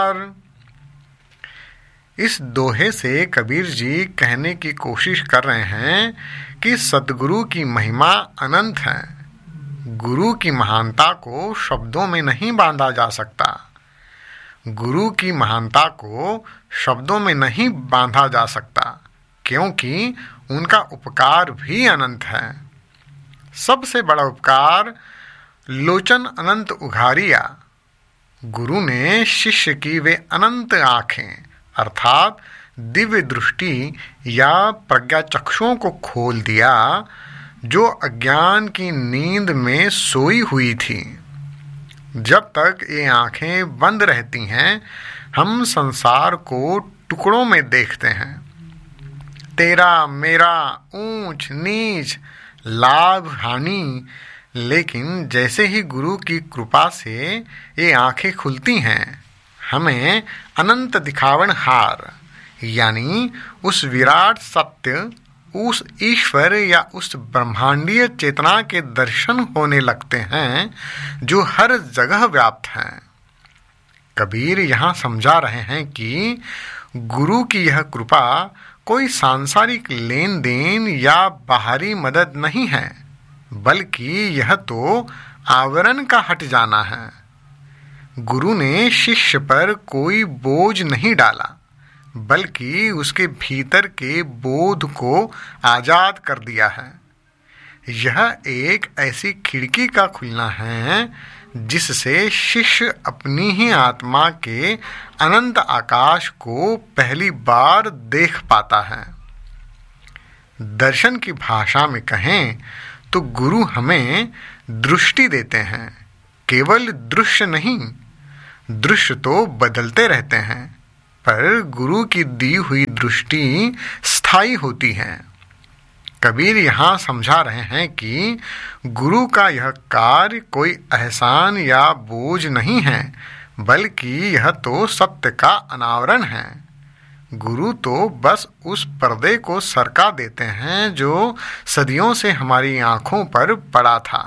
उपकार। इस दोहे से कबीर जी कहने की कोशिश कर रहे हैं कि सद्गुरु की महिमा अनंत है। गुरु की महानता को शब्दों में नहीं बांधा जा सकता। गुरु की महानता को शब्दों में नहीं बांधा जा सकता, क्योंकि उनका उपकार भी अनंत है। सबसे बड़ा उपकार लोचन अनंत उघारिया। गुरु ने शिष्य की वे अनंत आँखें अर्थात दिव्य दृष्टि या प्रज्ञा चक्षुओं को खोल दिया, जो अज्ञान की नींद में सोई हुई थी। जब तक ये आँखें बंद रहती हैं, हम संसार को टुकड़ों में देखते हैं। तेरा मेरा, ऊंच नीच, लाभ हानि। लेकिन जैसे ही गुरु की कृपा से ये आँखें खुलती हैं, हमें अनंत दिखावन हार यानी उस विराट सत्य, उस ईश्वर या उस ब्रह्मांडीय चेतना के दर्शन होने लगते हैं जो हर जगह व्याप्त हैं। कबीर यहाँ समझा रहे हैं कि गुरु की यह कृपा कोई सांसारिक लेन देन या बाहरी मदद नहीं है, बल्कि यह तो आवरण का हट जाना है। गुरु ने शिष्य पर कोई बोझ नहीं डाला, बल्कि उसके भीतर के बोध को आजाद कर दिया है। यह एक ऐसी खिड़की का खुलना है जिससे शिष्य अपनी ही आत्मा के अनंत आकाश को पहली बार देख पाता है। दर्शन की भाषा में कहें तो गुरु हमें दृष्टि देते हैं, केवल दृश्य नहीं। दृश्य तो बदलते रहते हैं, पर गुरु की दी हुई दृष्टि स्थायी होती है। कबीर यहाँ समझा रहे हैं कि गुरु का यह कार्य कोई एहसान या बोझ नहीं है, बल्कि यह तो सत्य का अनावरण है। गुरु तो बस उस पर्दे को सरका देते हैं जो सदियों से हमारी आंखों पर पड़ा था,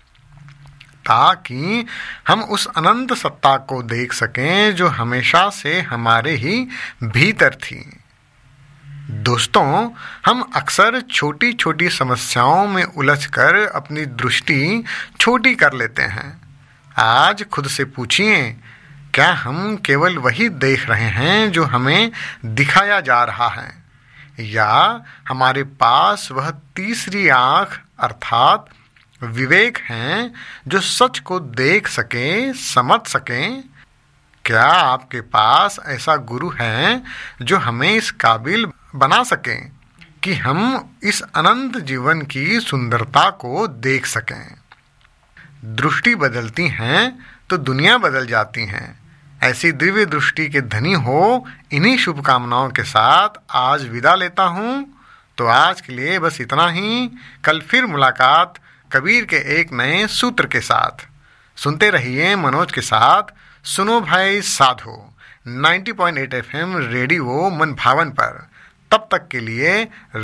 ताकि हम उस अनंत सत्ता को देख सकें जो हमेशा से हमारे ही भीतर थी। दोस्तों, हम अक्सर छोटी छोटी समस्याओं में उलझकर अपनी दृष्टि छोटी कर लेते हैं। आज खुद से पूछिए, क्या हम केवल वही देख रहे हैं जो हमें दिखाया जा रहा है, या हमारे पास वह तीसरी आँख अर्थात विवेक हैं जो सच को देख सकें, समझ सकें? क्या आपके पास ऐसा गुरु है जो हमें इस काबिल बना सकें कि हम इस अनंत जीवन की सुंदरता को देख सकें? दृष्टि बदलती हैं तो दुनिया बदल जाती हैं। ऐसी दिव्य दृष्टि के धनी हो, इन्हीं शुभकामनाओं के साथ आज विदा लेता हूँ। तो आज के लिए बस इतना ही। कल फिर मुलाकात कबीर के एक नए सूत्र के साथ। सुनते रहिए मनोज के साथ सुनो भाई साधो 90.8 FM रेडियो मन भावन पर। तब तक के लिए